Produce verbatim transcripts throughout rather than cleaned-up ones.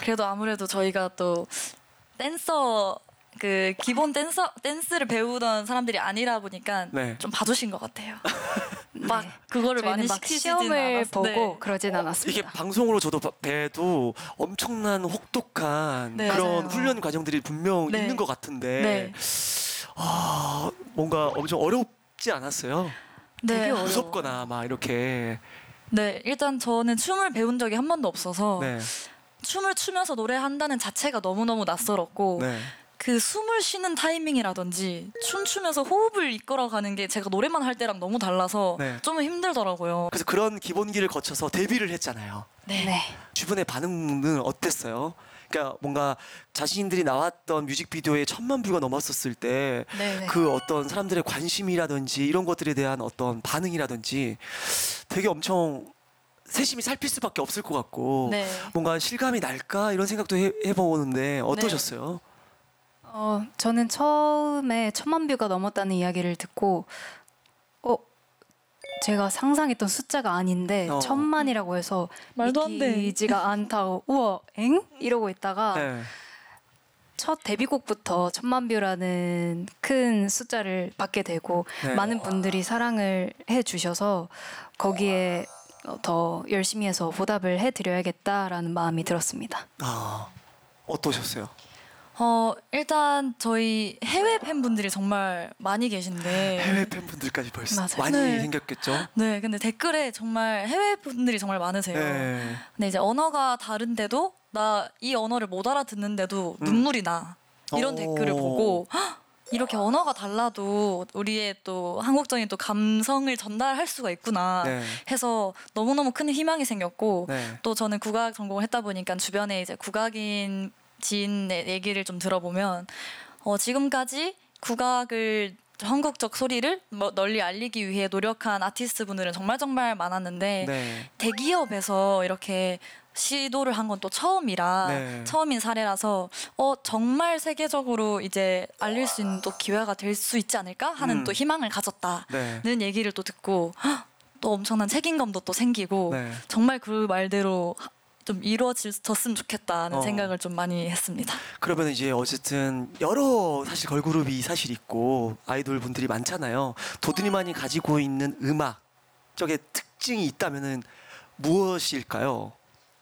그래도 아무래도 저희가 또 댄서 그 기본 댄서 댄스를 배우던 사람들이 아니라 보니까 네. 좀 봐주신 것 같아요. 막 네. 그거를 많이 막 시키지는 시험을 않았- 보고 네. 그러진 않았습니다. 이게 방송으로 저도 봐- 봬도 엄청난 혹독한 네, 그런 맞아요. 훈련 과정들이 분명 네. 있는 것 같은데 네. 아, 뭔가 엄청 어렵지 않았어요? 네. 되게 어려워. 무섭거나 막 이렇게. 네, 일단 저는 춤을 배운 적이 한 번도 없어서 네. 춤을 추면서 노래한다는 자체가 너무너무 낯설었고 네. 그 숨을 쉬는 타이밍이라든지 춤추면서 호흡을 이끌어가는 게 제가 노래만 할 때랑 너무 달라서 네. 좀 힘들더라고요. 그래서 그런 기본기를 거쳐서 데뷔를 했잖아요. 네. 네. 주변의 반응은 어땠어요? 그러니까 뭔가 자신들이 나왔던 뮤직비디오에 천만 뷰가 넘었었을 때 네. 그 어떤 사람들의 관심이라든지 이런 것들에 대한 어떤 반응이라든지 되게 엄청 세심히 살필 수밖에 없을 것 같고 네. 뭔가 실감이 날까 이런 생각도 해, 해보는데 어떠셨어요? 어, 저는 처음에 천만 뷰가 넘었다는 이야기를 듣고 어, 제가 상상했던 숫자가 아닌데 어. 천만이라고 해서 말도 안 돼. 믿기지가 않다고 우와 엥? 이러고 있다가 네. 첫 데뷔곡부터 천만 뷰라는 큰 숫자를 받게 되고 네. 많은 분들이 사랑을 해주셔서 거기에 더 열심히 해서 보답을 해드려야겠다라는 마음이 들었습니다. 아, 어떠셨어요? 어, 일단 저희 해외 팬분들이 정말 많이 계신데 해외 팬분들까지 벌써 맞아요. 많이 네. 생겼겠죠? 네, 근데 댓글에 정말 해외 분들이 정말 많으세요. 네. 근데 이제 언어가 다른데도 나 이 언어를 못 알아듣는데도 음. 눈물이 나. 이런 오. 댓글을 보고 헉, 이렇게 언어가 달라도 우리의 또 한국적인 또 감성을 전달할 수가 있구나 네. 해서 너무너무 큰 희망이 생겼고 네. 또 저는 국악 전공을 했다 보니까 주변에 이제 국악인 지인의 얘기를 좀 들어보면 어, 지금까지 국악을 한국적 소리를 뭐 널리 알리기 위해 노력한 아티스트 분들은 정말 정말 많았는데 네. 대기업에서 이렇게 시도를 한 건 또 처음이라 네. 처음인 사례라서 어 정말 세계적으로 이제 알릴 수 있는 또 기회가 될 수 있지 않을까 하는 음. 또 희망을 가졌다는 네. 얘기를 또 듣고 헉, 또 엄청난 책임감도 또 생기고 네. 정말 그 말대로 좀 이루어졌으면 좋겠다는 어. 생각을 좀 많이 했습니다. 그러면 이제 어쨌든 여러 사실 걸그룹이 사실 있고 아이돌 분들이 많잖아요. 도드니만이 가지고 있는 음악적의 특징이 있다면은 무엇일까요?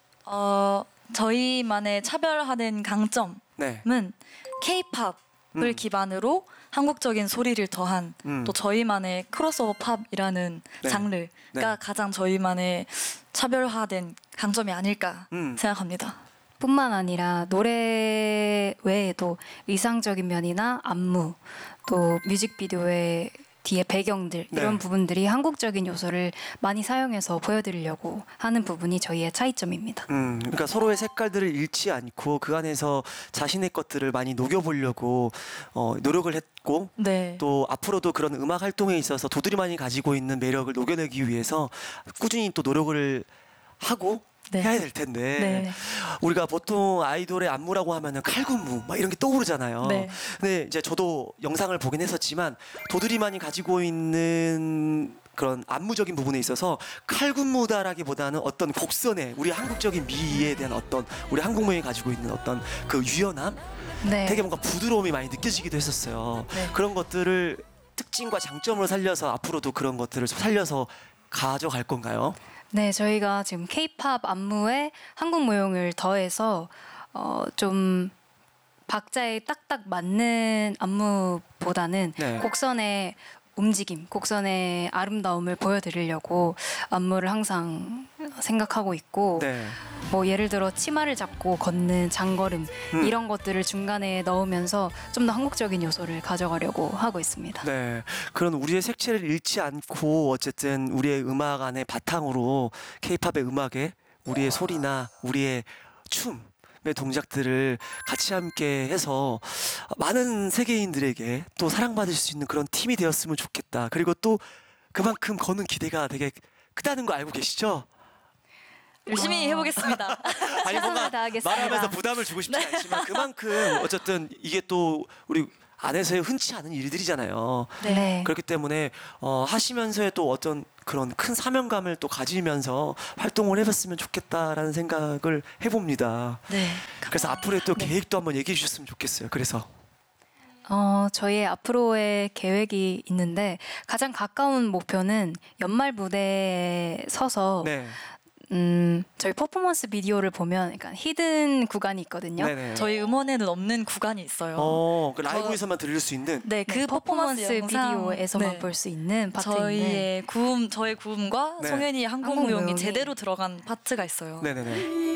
어 저희만의 차별화된 강점은 네. K-팝을 음. 기반으로 한국적인 소리를 더한 음. 또 저희만의 크로스오버 팝이라는 네. 장르가 네. 가장 저희만의 차별화된 강점이 아닐까 음. 생각합니다. 뿐만 아니라 노래 외에도 의상적인 면이나 안무 또 뮤직비디오의 뒤에 배경들 네. 이런 부분들이 한국적인 요소를 많이 사용해서 보여드리려고 하는 부분이 저희의 차이점입니다. 음, 그러니까 서로의 색깔들을 잃지 않고 그 안에서 자신의 것들을 많이 녹여보려고 어, 노력을 했고 네. 또 앞으로도 그런 음악 활동에 있어서 도드리만이 가지고 있는 매력을 녹여내기 위해서 꾸준히 또 노력을 하고 네. 해야 될 텐데 네. 우리가 보통 아이돌의 안무라고 하면은 칼군무 막 이런 게 떠오르잖아요. 네. 근데 이제 저도 영상을 보긴 했었지만 도드리만이 가지고 있는 그런 안무적인 부분에 있어서 칼군무다라기보다는 어떤 곡선에 우리 한국적인 미에 대한 어떤 우리 한국무이 가지고 있는 어떤 그 유연함, 네. 되게 뭔가 부드러움이 많이 느껴지기도 했었어요. 네. 그런 것들을 특징과 장점을 살려서 앞으로도 그런 것들을 살려서 가져갈 건가요? 네, 저희가 지금 K-팝 안무에 한국 무용을 더해서 어, 좀 박자에 딱딱 맞는 안무보다는 네. 곡선의 움직임, 곡선의 아름다움을 보여드리려고 안무를 항상 생각하고 있고 네. 뭐 예를 들어 치마를 잡고 걷는 장걸음 음. 이런 것들을 중간에 넣으면서 좀 더 한국적인 요소를 가져가려고 하고 있습니다. 네, 그런 우리의 색채를 잃지 않고 어쨌든 우리의 음악 안에 바탕으로 K-팝의 음악에 우리의 소리나 우리의 춤의 동작들을 같이 함께 해서 많은 세계인들에게 또 사랑받을 수 있는 그런 팀이 되었으면 좋겠다. 그리고 또 그만큼 거는 기대가 되게 크다는 거 알고 계시죠? 열심히 어. 해보겠습니다. 아니 최선을 뭔가 다하겠습니다. 말하면서 부담을 주고 싶지 않지만 그만큼 어쨌든 이게 또 우리 안에서의 흔치 않은 일들이잖아요. 네. 그렇기 때문에 어, 하시면서의 또 어떤 그런 큰 사명감을 또 가지면서 활동을 해봤으면 좋겠다라는 생각을 해봅니다. 네, 그래서 앞으로의 또 계획도 한번 얘기해 주셨으면 좋겠어요. 그래서 어, 저희의 앞으로의 계획이 있는데 가장 가까운 목표는 연말 무대에 서서 네, 음, 저희 퍼포먼스 비디오를 보면 약간 히든 구간이 있거든요. 네네. 저희 음원에는 없는 구간이 있어요. 어, 그 라이브에서만 들을 수 있는. 네, 그 네, 퍼포먼스, 퍼포먼스 영상, 비디오에서만 네. 볼 수 있는 파트인데 저희의 구음, 저의 구음과 네. 송현이의 항공무용이 항공무용이 제대로 들어간 파트가 있어요. 네네네.